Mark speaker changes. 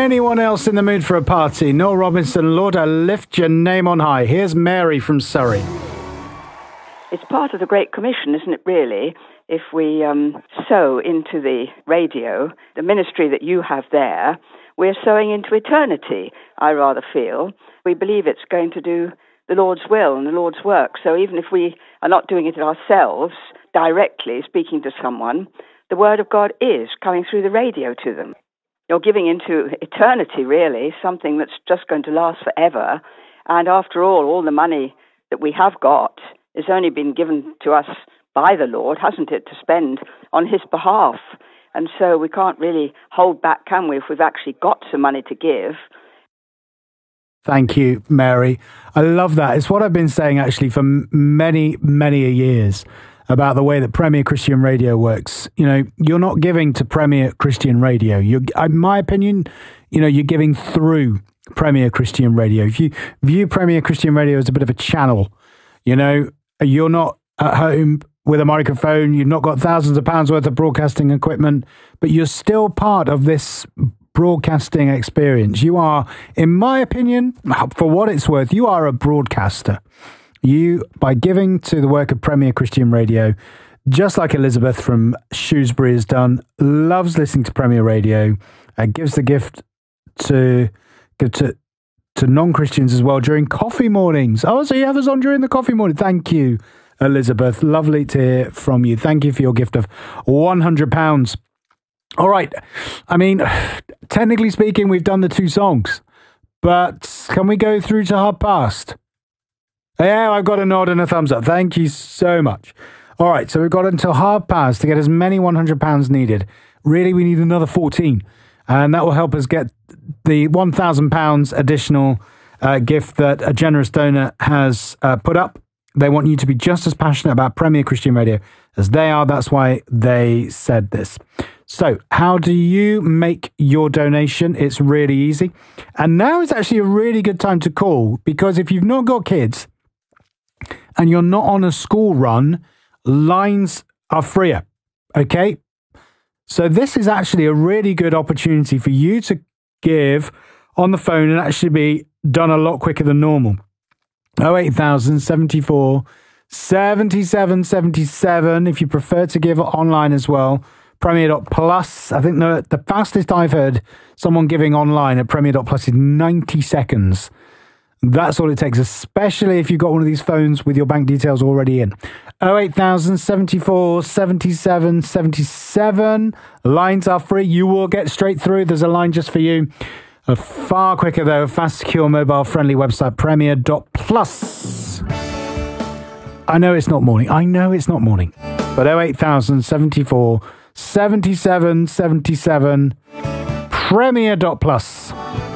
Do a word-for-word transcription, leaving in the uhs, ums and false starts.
Speaker 1: anyone else in the mood for a party? Noel Robinson, Lord, I lift your name on high. Here's Mary from Surrey.
Speaker 2: It's part of the Great Commission, isn't it, really? If we um, sow into the radio, the ministry that you have there, we're sowing into eternity, I rather feel. We believe it's going to do the Lord's will and the Lord's work. So even if we are not doing it ourselves, directly speaking to someone, the Word of God is coming through the radio to them. You're giving into eternity, really, something that's just going to last forever. And after all, all the money that we have got has only been given to us by the Lord, hasn't it, to spend on his behalf. And so we can't really hold back, can we, if we've actually got some money to give.
Speaker 1: Thank you, Mary. I love that. It's what I've been saying, actually, for many, many years about the way that Premier Christian Radio works. You know, you're not giving to Premier Christian Radio. You're, in my opinion, you know, you're giving through Premier Christian Radio. If you view Premier Christian Radio as a bit of a channel, you know, you're not at home with a microphone, you've not got thousands of pounds worth of broadcasting equipment, but you're still part of this broadcasting experience. You are, in my opinion, for what it's worth, you are a broadcaster. You, by giving to the work of Premier Christian Radio, just like Elizabeth from Shrewsbury has done, loves listening to Premier Radio, uh, gives the gift to give to to non-Christians as well during coffee mornings. Oh, so you have us on during the coffee morning. Thank you, Elizabeth. Lovely to hear from you. Thank you for your gift of one hundred pounds. All right. I mean, technically speaking, we've done the two songs, but can we go through to Half Past? Yeah, I've got a nod and a thumbs up. Thank you so much. All right, so we've got until half past to get as many one hundred pounds needed. Really, we need another fourteen, and that will help us get the one thousand pounds additional uh, gift that a generous donor has uh, put up. They want you to be just as passionate about Premier Christian Radio as they are. That's why they said this. So how do you make your donation? It's really easy. And now is actually a really good time to call, because if you've not got kids and you're not on a school run, lines are freer, okay? So this is actually a really good opportunity for you to give on the phone and actually be done a lot quicker than normal. oh eight thousand seventy-four seventy-seven seventy-seven if you prefer to give online as well. Premier dot plus, I think the, the fastest I've heard someone giving online at Premier dot plus is ninety seconds. That's all it takes, especially if you've got one of these phones with your bank details already in. oh eight thousand seventy-four seventy-seven seventy-seven. Lines are free. You will get straight through. There's a line just for you. A far quicker, though, fast, secure, mobile-friendly website, Premier dot plus. I know it's not morning. I know it's not morning. But oh eight thousand seventy-four seventy-seven seventy-seven, Premier dot plus.